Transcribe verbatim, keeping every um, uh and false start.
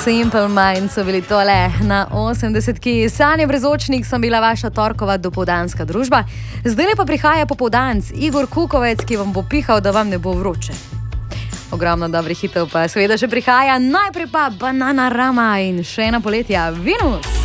Simple Minds so bili tole na osemdesetki. Sanja Brezočnik sem bila vaša torkova dopoldanska družba. Zdaj pa prihaja popoldanc Igor Kukovec, ki vam bo pihal, da vam ne bo vroče. Ogromno dobrih hitov pa seveda še prihaja. Najprej pa Bananarama in še ena poletja Venus.